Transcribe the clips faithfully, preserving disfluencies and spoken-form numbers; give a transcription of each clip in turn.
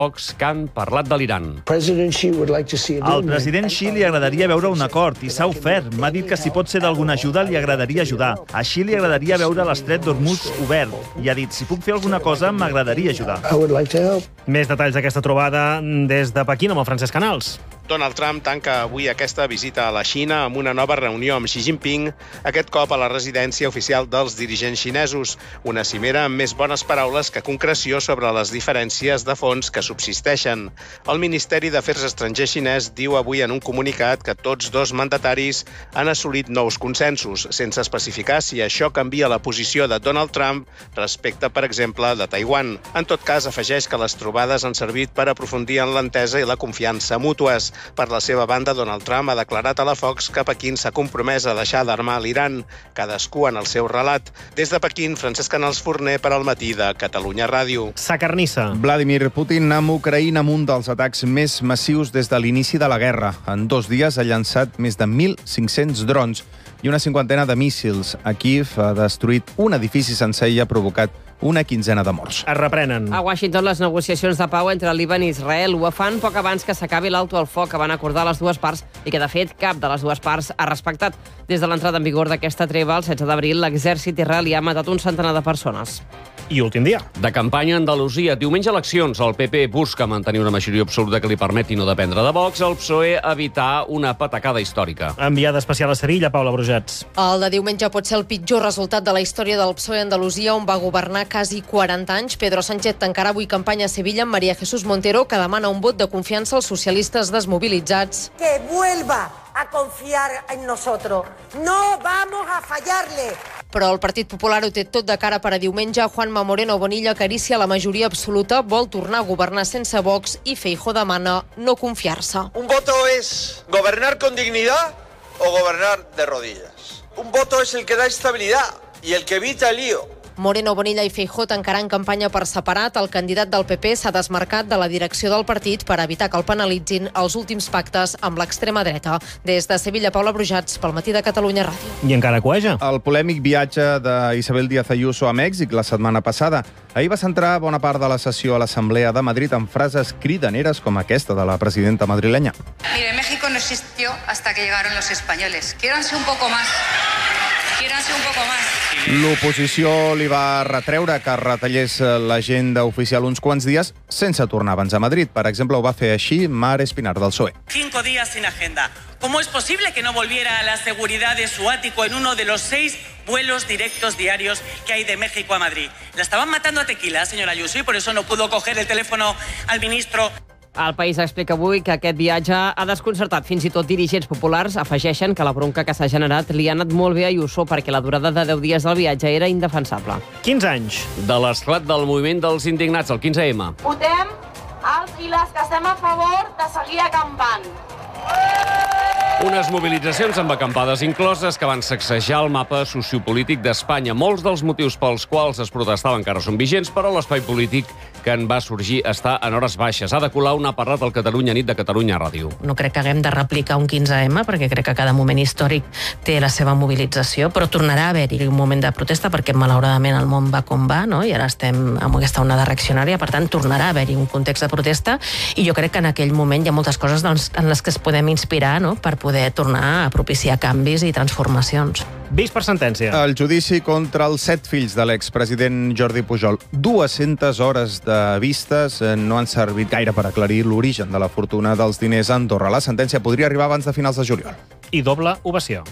pocs que han parlat de l'Iran. Al president Xi li agradaria veure un acord i s'ha ofert. M'ha dit que si pot ser d'alguna ajuda li agradaria ajudar. A Xi li agradaria veure l'estret d'Hormuz obert i ha dit, si puc fer alguna cosa, m'agradaria ajudar. Més detalls d'aquesta trobada des de Pequín amb el Francesc Canals. Donald Trump tanca avui aquesta visita a la Xina amb una nova reunió amb Xi Jinping, aquest cop a la residència oficial dels dirigents xinesos. Una cimera amb més bones paraules que concreció sobre les diferències de fons que subsisteixen. El Ministeri d'Afers Estrangers xinès diu avui en un comunicat que tots dos mandataris han assolit nous consensos, sense especificar si això canvia la posició de Donald Trump respecte, per exemple, de Taiwan. En tot cas, afegeix que les trobades han servit per aprofundir en l'entesa i la confiança mútues. Per la seva banda, Donald Trump ha declarat a la Fox que Pequín s'ha compromès a deixar d'armar l'Iran, cadascú en el seu relat. Des de Pequín, Francesc Canals Forner per al matí de Catalunya Ràdio. Sacarnissa. Vladimir Putin amb Ucraïna amb un dels atacs més massius des de l'inici de la guerra. En dos dies ha llançat més de mil cinc-cents drons i una cinquantena de míssils. A Kíev ha destruït un edifici sencer i ha provocat una quinzena de morts. Es reprenen. A Washington, les negociacions de pau entre Líban i Israel ho fan poc abans que s'acabi l'alto al foc que van acordar les dues parts i que, de fet, cap de les dues parts ha respectat. Des de l'entrada en vigor d'aquesta treva, el setze d'abril, l'exèrcit israelià ha matat un centenar de persones. I últim dia. De campanya a Andalusia. Diumenge eleccions. El P P busca mantenir una majoria absoluta que li permeti no dependre de Vox. El P S O E evitar una patacada històrica. Enviada especial a Sevilla, Paula Brujats. El de diumenge pot ser el pitjor resultat de la història del P S O E a Andalusia, on va governar quasi quaranta anys. Pedro Sánchez tancarà avui campanya a Sevilla amb María Jesús Montero, que demana un vot de confiança als socialistes desmobilitzats. Que vuelva a confiar en nosotros. No vamos a fallarle. Però el Partit Popular ho té tot de cara per a diumenge. Juanma Moreno Bonilla acaricia la majoria absoluta, vol tornar a governar sense Vox i Feijóo demana no confiar-se. Un voto es gobernar con dignidad o gobernar de rodillas. Un voto es el que da estabilidad y el que evita el lío. Moreno Bonilla i Feijóo tancaran campanya per separat. El candidat del P P s'ha desmarcat de la direcció del partit per evitar que el penalitzin els últims pactes amb l'extrema dreta. Des de Sevilla, Paula Brujats, pel matí de Catalunya Ràdio. I encara cueja. El polèmic viatge d'Isabel Díaz Ayuso a Mèxic la setmana passada. Ahir va centrar bona part de la sessió a l'Assemblea de Madrid en frases cridaneres com aquesta de la presidenta madrilenya. Mire, México no existió hasta que llegaron los españoles. Quiéranse un poco más. Quiéranse un poco más. L'oposició li va retreure que retallés l'agenda oficial uns quants dies sense tornar abans a Madrid. Per exemple, ho va fer així Mar Espinar del P S O E. Cinco días sin agenda. ¿Cómo es posible que no volviera a la seguridad de su ático en uno de los seis vuelos directos diarios que hay de México a Madrid? La estaban matando a tequila, señora Ayuso, y por eso no pudo coger el teléfono al ministro. El País explica avui que aquest viatge ha desconcertat fins i tot dirigents populars. Afegeixen que la bronca que s'ha generat li ha anat molt bé a Ayuso perquè la durada de deu dies del viatge era indefensable. quinze anys. De l'esclat del moviment dels indignats, el quinze ema. Votem els i les que estem a favor de seguir acampant. Unes mobilitzacions amb acampades incloses que van sacsejar el mapa sociopolític d'Espanya. Molts dels motius pels quals es protestava encara són vigents, però l'espai polític que en va sorgir està en hores baixes. Ada Colau n'ha parlat al Catalunya Nit de Catalunya Ràdio. No crec que haguem de replicar un quinze ema, perquè crec que cada moment històric té la seva mobilització, però tornarà a haver-hi un moment de protesta, perquè malauradament el món va com va, no? I ara estem amb aquesta onada reaccionària, per tant, tornarà a haver-hi un context de protesta, i jo crec que en aquell moment hi ha moltes coses doncs, en les que es podem inspirar, no?, per poder tornar a propiciar canvis i transformacions. Vist per sentència. El judici contra els set fills de l'expresident Jordi Pujol. dues-centes hores de vistes no han servit gaire per aclarir l'origen de la fortuna dels diners a Andorra. La sentència podria arribar abans de finals de juliol. I doble ovació.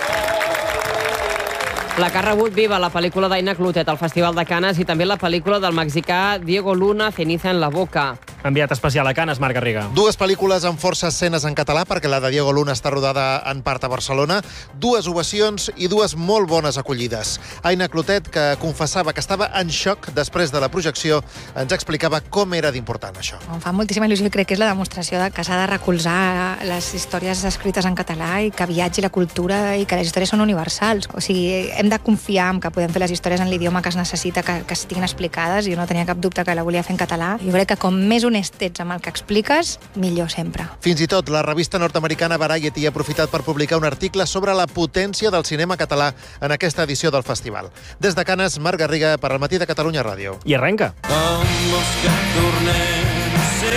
La que ha rebut viva la pel·lícula d'Aina Clotet al Festival de Canes i també la pel·lícula del mexicà Diego Luna, Ceniza en la boca. Enviat especial a Canes, Marc Garriga. Dues pel·lícules amb força escenes en català, perquè la de Diego Luna està rodada en part a Barcelona. Dues ovacions i dues molt bones acollides. Aina Clotet, que confessava que estava en xoc després de la projecció, ens explicava com era d'important això. Em fa moltíssima il·lusió i crec que és la demostració de que s'ha de recolzar les històries escrites en català i que viatgi la cultura i que les històries són universals. O sigui, hem de confiar en que podem fer les històries en l'idioma que es necessita, que, que estiguin explicades. Jo no tenia cap dubte que la volia fer en català. Jo crec que com més honest ets amb el que expliques, millor sempre. Fins i tot la revista nord-americana Variety ha aprofitat per publicar un article sobre la potència del cinema català en aquesta edició del festival. Des de Canes, Marc Garriga, per al matí de Catalunya Ràdio. I arrenca. Vamos que tornem a ser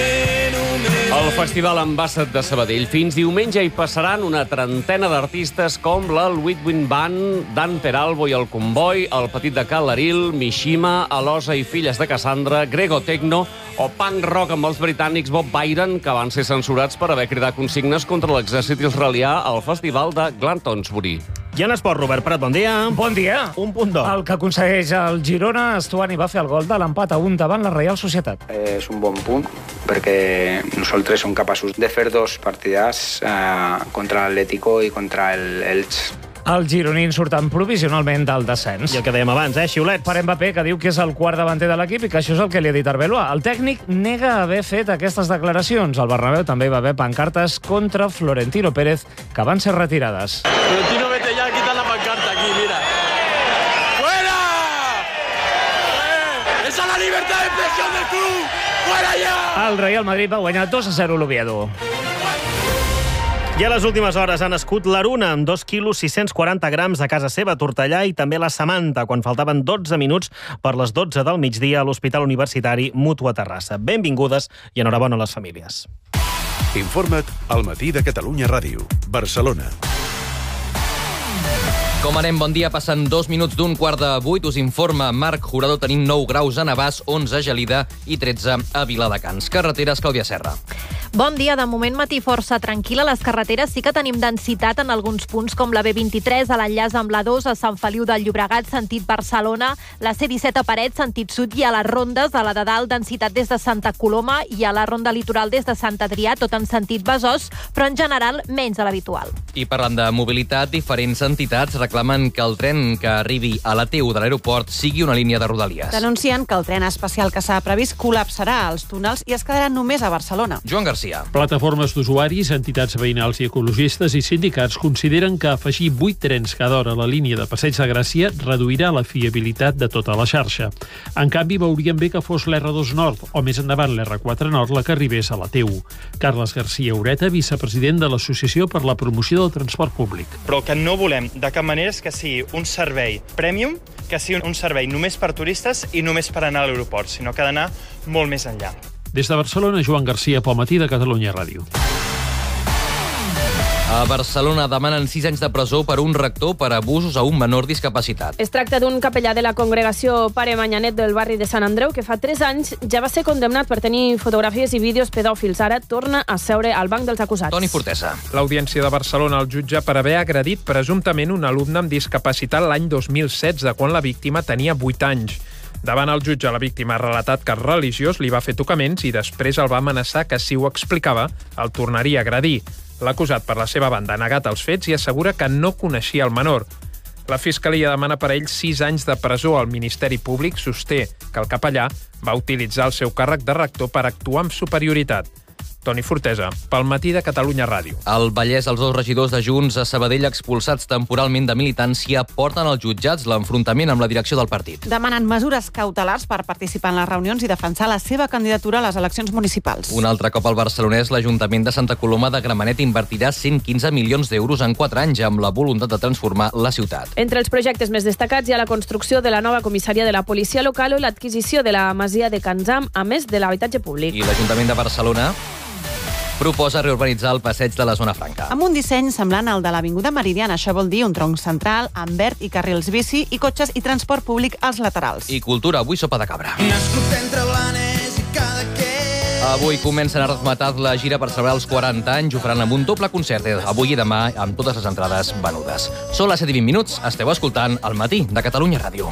El Festival Ambassador de Sabadell. Fins diumenge hi passaran una trentena d'artistes com l'El Whitwin Band, Dan Peralbo i el Comboi, el Petit de Cal Laril, Mishima, Alosa i Filles de Cassandra, Grego Techno o punk rock amb els britànics Bob Byron, que van ser censurats per haver cridat consignes contra l'exèrcit israelià al festival de Glantonsbury. I en esport, Robert Prat, bon dia. Bon dia. Un punt d'or. El que aconsegueix el Girona, Estuani va fer el gol de l'empat a un davant la Reial Societat. És un bon punt perquè nosaltres som capaços de fer dos partidars eh, contra l'Atlético i contra el Elche. Els gironins surten provisionalment del descens. I el que dèiem abans, eh, xiulets. Per Mbappé, que diu que és el quart davanter de l'equip i que això és el que li ha dit Arbeloa. El tècnic nega haver fet aquestes declaracions. Al Bernabéu també va haver pancartes contra Florentino Pérez, que van ser retirades. Florentino, vete ya, quita la pancarta aquí, mira. ¡Fuera! ¡Eh! ¡Esa es la libertad de expresión del club! ¡Fuera ya! El Real Madrid va guanyar dos a zero l'Oviedo. I a les últimes hores ha nascut l'Aruna, amb dos quilos sis-cents quaranta grams a casa seva, a Tortellà, i també la Samantha, quan faltaven dotze minuts per les dotze del migdia a l'Hospital Universitari Mútua Terrassa. Benvingudes i enhorabona a les famílies. Informa't al Matí de Catalunya Ràdio, Barcelona. Com anem? Bon dia. Passen dos minuts d'un quart de vuit. Us informa Marc Jurado. Tenim nou graus a Navàs, onze a Gelida i tretze a Viladecans. Carreteres, Clàudia Serra. Bon dia. De moment, matí força tranquil. A les carreteres sí que tenim densitat en alguns punts, com la B vint-i-tres, a l'enllaç amb la dos, a Sant Feliu del Llobregat, sentit Barcelona, la C disset a Parets, sentit sud, i a les rondes, a la de dalt, densitat des de Santa Coloma, i a la ronda litoral des de Sant Adrià, tot en sentit Besòs, però en general menys de l'habitual. I parlant de mobilitat, diferents entitats reclamen que el tren que arribi a la T u de l'aeroport sigui una línia de Rodalies. Denuncien que el tren especial que s'ha previst col·lapsarà als túnels i es quedarà només a Barcelona. Joan Garcia. Plataformes d'usuaris, entitats veïnals i ecologistes i sindicats consideren que afegir vuit trens cada hora a la línia de Passeig de Gràcia reduirà la fiabilitat de tota la xarxa. En canvi, veurien bé que fos l'R dos Nord o més endavant l'R quatre Nord la que arribés a la T u. Carles García Ureta, vicepresident de l'Associació per la Promoció del Transport Públic. Però el que no volem de cap manera és que sigui un servei premium, que sigui un servei només per turistes i només per anar a l'aeroport, sinó que ha d'anar molt més enllà. Des de Barcelona, Joan García, pel Matí de Catalunya Ràdio. A Barcelona demanen sis anys de presó per un rector per abusos a un menor discapacitat. Es tracta d'un capellà de la congregació Pare Manyanet del barri de Sant Andreu que fa tres anys ja va ser condemnat per tenir fotografies i vídeos pedòfils. Ara torna a seure al banc dels acusats. Toni Fortesa. L'Audiència de Barcelona el jutja per haver agredit presumptament un alumne amb discapacitat l'any dos mil setze, quan la víctima tenia vuit anys. Davant el jutge, la víctima ha relatat que el religiós li va fer tocaments i després el va amenaçar que, si ho explicava, el tornaria a agredir. L'acusat, per la seva banda, ha negat els fets i assegura que no coneixia el menor. La Fiscalia demana per a ell sis anys de presó. El Ministeri Públic sosté que el capellà va utilitzar el seu càrrec de rector per actuar amb superioritat. Toni Fortesa, pel Matí de Catalunya Ràdio. Al Vallès, els dos regidors de Junts a Sabadell expulsats temporalment de militància porten als jutjats l'enfrontament amb la direcció del partit. Demanen mesures cautelars per participar en les reunions i defensar la seva candidatura a les eleccions municipals. Un altre cop al barcelonès, l'Ajuntament de Santa Coloma de Gramenet invertirà cent quinze milions d'euros en quatre anys amb la voluntat de transformar la ciutat. Entre els projectes més destacats hi ha la construcció de la nova comissària de la policia local o l'adquisició de la masia de Canzam, a més de l'habitatge públic. I l'Ajuntament de Barcelona proposa reurbanitzar el passeig de la Zona Franca. Amb un disseny semblant al de l'Avinguda Meridiana. Això vol dir un tronc central amb verd i carrils bici i cotxes i transport públic als laterals. I cultura, avui sopa de cabra. Avui comencen a Razmetat la gira per celebrar els quaranta anys. Ho faran amb un doble concert avui i demà amb totes les entrades venudes. Són les set i vint minuts. Esteu escoltant El Matí de Catalunya Ràdio.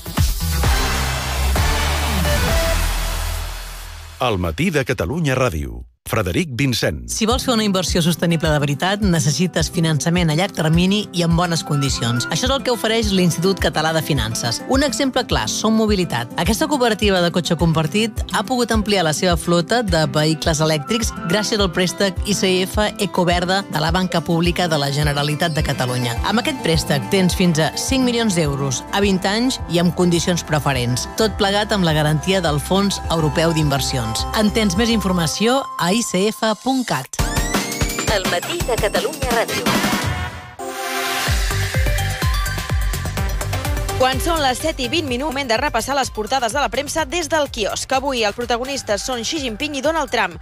El Matí de Catalunya Ràdio. Frederic Vincent. Si vols fer una inversió sostenible de veritat, necessites finançament a llarg termini i en bones condicions. Això és el que ofereix l'Institut Català de Finances. Un exemple clar, Som Mobilitat. Aquesta cooperativa de cotxe compartit ha pogut ampliar la seva flota de vehicles elèctrics gràcies al préstec I C F Ecoverda de la Banca Pública de la Generalitat de Catalunya. Amb aquest préstec tens fins a cinc milions d'euros a vint anys i amb condicions preferents. Tot plegat amb la garantia del Fons Europeu d'Inversions. En tens més informació a i c f punt cat. El Matí de Catalunya Ràdio. Quan són les set i vint minuts, moment de repassar les portades de la premsa des del quiosc. Avui els protagonistes són Xi Jinping i Donald Trump.